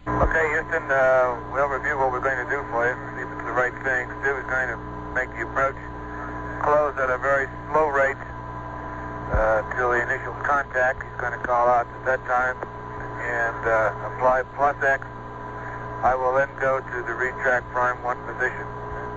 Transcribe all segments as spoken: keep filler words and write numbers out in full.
Okay, Houston, uh, we'll review what we're going to do for you, see if it's the right thing. Stu is going to make the approach close at a very slow rate uh, till the initial contact. He's going to call out at that time and uh, apply plus X. I will then go to the retract prime one position.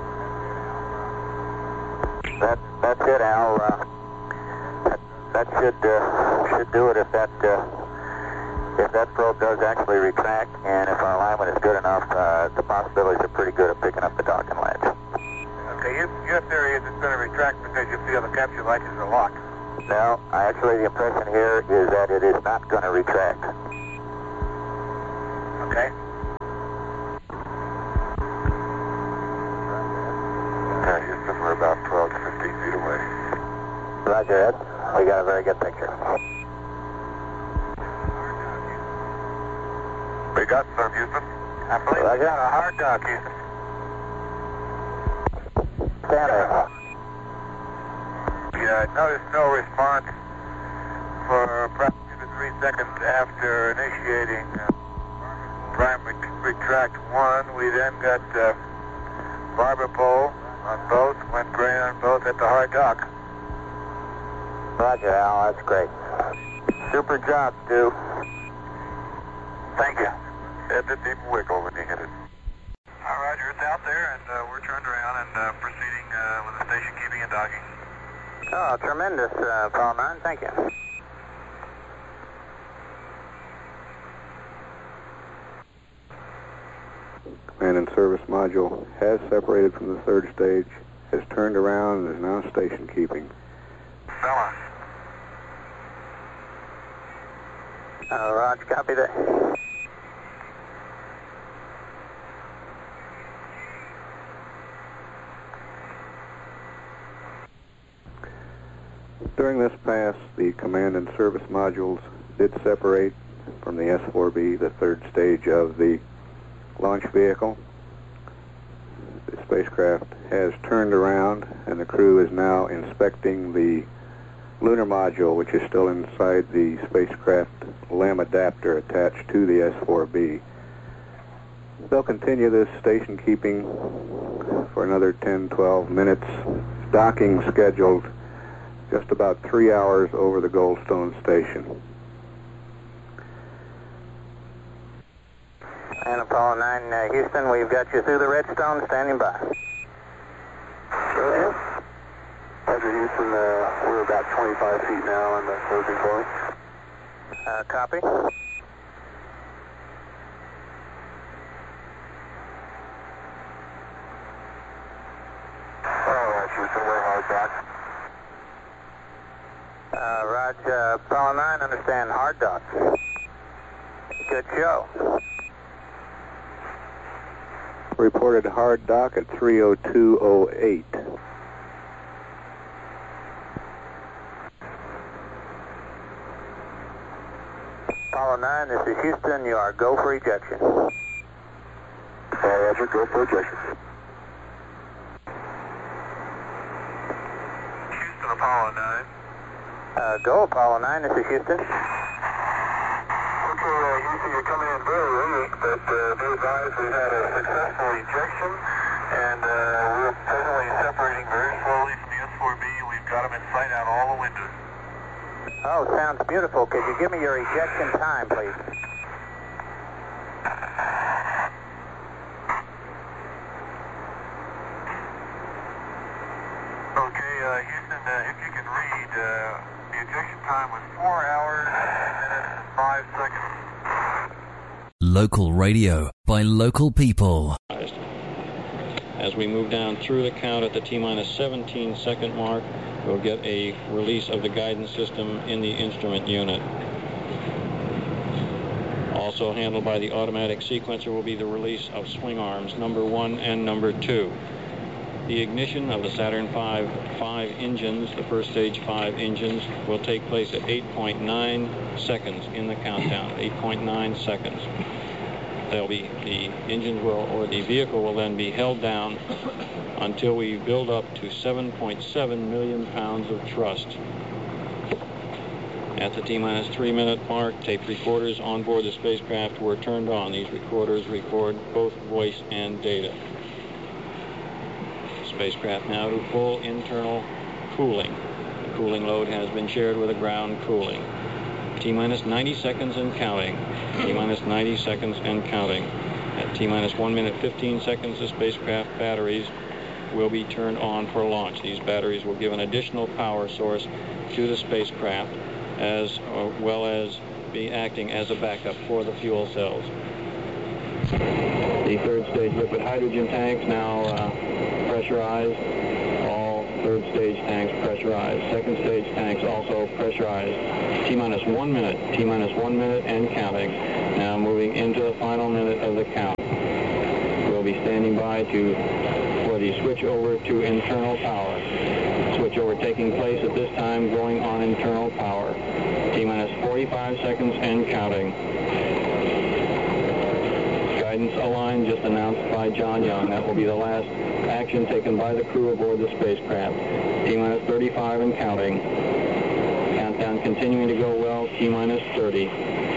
That, that's it, Al. Uh, that, that should uh, should do it if that uh, if that probe does actually retract, and if our alignment is good enough, uh, the possibilities are pretty good of picking up the docking ledge. Okay, your, your theory is it's going to retract because you feel the capture latches are locked. No, actually the impression here is that it is not going to retract. Okay. Okay, Houston, we're about twelve to fifteen feet away. Roger, Ed. We got a very good picture. We got some, Houston. I believe we got a hard dock, Houston. Stand there. Yeah, I noticed no response for approximately two to three seconds after initiating uh, prime ret- retract one. We then got uh, barber pole on both, went gray on both at the hard dock. Roger, Al. That's great. Super job, Stu. Thank you. It didn't even wiggle when you hit it. All right, Roger, it's out there, and uh, we're turned around and uh, proceeding uh, with the station keeping and docking. Oh, tremendous, uh, Paul nine. Thank you. Command and service module has separated from the third stage, has turned around, and is now station keeping. Bella. Uh, Roger, copy that. During this pass, the command and service modules did separate from the S four B, the third stage of the launch vehicle. The spacecraft has turned around, and the crew is now inspecting the lunar module, which is still inside the spacecraft L E M adapter attached to the S four B. They'll continue this station keeping for another ten, twelve minutes. Docking scheduled just about three hours over the Goldstone station. And Apollo nine, uh, Houston, we've got you through the Redstone, standing by. Roger. Roger, Houston, uh, we're about twenty-five feet now on the closing point. Uh, copy. All right, Houston, we're hard dock. Uh, Roger, Apollo nine, understand hard dock. Good show. Reported hard dock at three oh two oh eight. Apollo nine, this is Houston. You are go for ejection. Uh, Roger, go for ejection. Houston, Apollo nine. Uh, go, Apollo nine, this is Houston. Okay, uh, Houston, you're coming in very early, but uh, be advised we've had a successful ejection, and uh, we're presently separating very slowly from the S four B. We've got them in sight out all the windows. Oh, sounds beautiful. Could you give me your ejection time, please? Okay, uh, Houston, uh, if you can read, uh, the ejection time was four hours, ten minutes, and five seconds. Local radio by local people. As we move down through the count at the T-minus seventeen second mark, we'll get a release of the guidance system in the instrument unit. Also handled by the automatic sequencer will be the release of swing arms number one and number two. The ignition of the Saturn five five engines, the first stage five engines, will take place at eight point nine seconds in the countdown, eight point nine seconds. They'll be, the engines will, or the vehicle will then be held down until we build up to seven point seven million pounds of thrust. At the T-minus three-minute mark, tape recorders on board the spacecraft were turned on. These recorders record both voice and data. Spacecraft now to full internal cooling. The cooling load has been shared with the ground cooling. T-minus ninety seconds and counting. T-minus ninety seconds and counting. At T-minus one minute fifteen seconds, the spacecraft batteries will be turned on for launch. These batteries will give an additional power source to the spacecraft, as uh, well as be acting as a backup for the fuel cells. The third stage liquid hydrogen tanks now uh, pressurized. All third stage tanks pressurized. Second stage tanks also pressurized. T-minus one minute, T-minus one minute and counting. Now moving into the final minute of the count. We'll be standing by to for the switch over to internal power. Switch over taking place at this time, going on internal power. T-minus forty-five seconds and counting. Guidance aligned, just announced by John Young. That will be the last action taken by the crew aboard the spacecraft. T-minus thirty-five and counting. Countdown continuing to go well. T-minus thirty.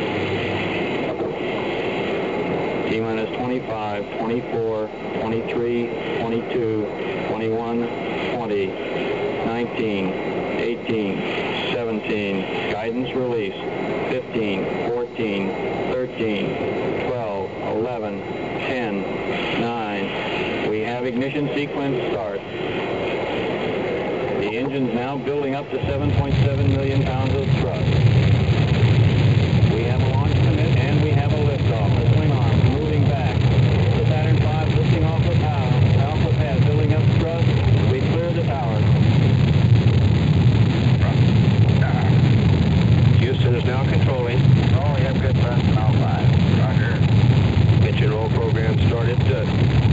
T-minus twenty-five, twenty-four, twenty-three, twenty-two, twenty-one, twenty, nineteen, eighteen, seventeen, guidance release, fifteen, fourteen, thirteen, twelve, eleven, ten, nine. We have ignition sequence start. The engine's now building up to seven point seven million pounds of thrust. We have a launch commit and we have a liftoff. The swing arms moving back. The Saturn five lifting off the power. Alpha pad building up thrust. We clear the tower. Houston is now controlling. Oh, we have good thrust in all five. Roger. Pitch and roll program started. Uh,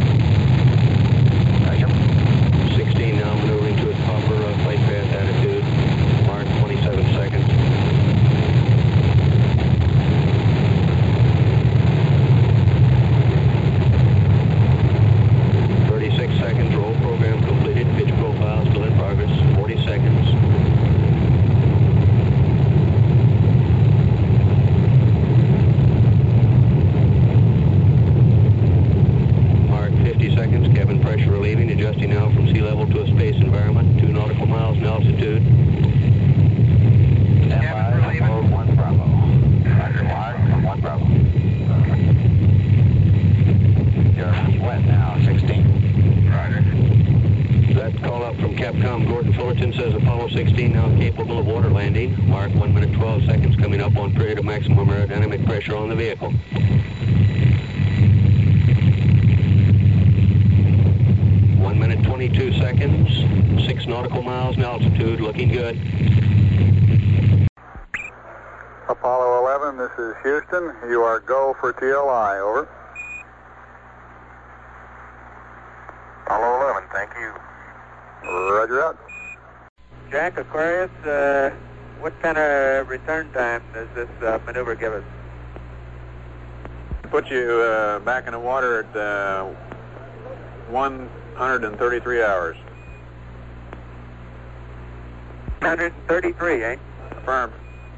sixteen now maneuvering to its proper uh, flight path attitude. Mark twenty-seven seconds. thirty-six seconds. Roll program completed. Pitch profile still in progress. forty seconds. Seconds, cabin pressure relieving, adjusting now from sea level to a space environment, two nautical miles in altitude. Stand by, relieving. One Bravo. Roger, one, one Bravo. You're wet now, sixteen. Roger. That call up from Capcom Gordon Fullerton says Apollo sixteen now capable of water landing. Mark one minute twelve seconds coming up on period of maximum aerodynamic pressure on the vehicle. one minute twenty-two seconds, six nautical miles in altitude, looking good. Apollo eleven, this is Houston. You are go for T L I, over. Apollo eleven, thank you. Roger out. Jack, Aquarius, uh, what kind of return time does this uh, maneuver give us? Put you uh, back in the water at uh, one hundred thirty-three hours. one hundred thirty-three, eh? Affirmed.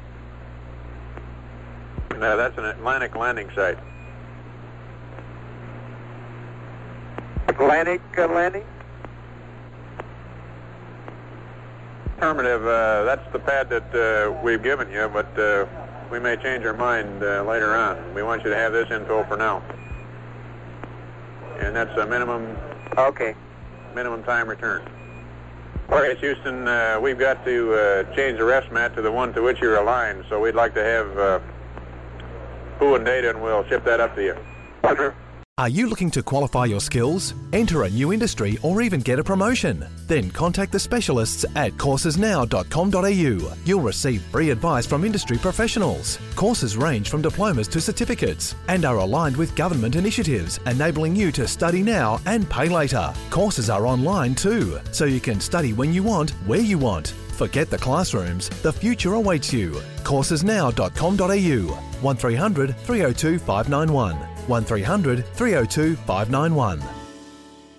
No, that's an Atlantic landing site. Atlantic uh, landing? Affirmative. Uh, that's the pad that uh, we've given you, but uh, we may change our mind uh, later on. We want you to have this info for now. And that's a minimum Okay. minimum time return. Okay, Houston, uh, we've got to uh, change the rest mat to the one to which you're aligned, so we'd like to have uh, Pooh and data, and we'll ship that up to you. Roger. Are you looking to qualify your skills, enter a new industry, or even get a promotion? Then contact the specialists at courses now dot com dot a u. You'll receive free advice from industry professionals. Courses range from diplomas to certificates and are aligned with government initiatives, enabling you to study now and pay later. Courses are online too, so you can study when you want, where you want. Forget the classrooms, the future awaits you. courses now dot com dot a u. one three hundred, three oh two, five nine one. one three hundred, three oh two, five nine one.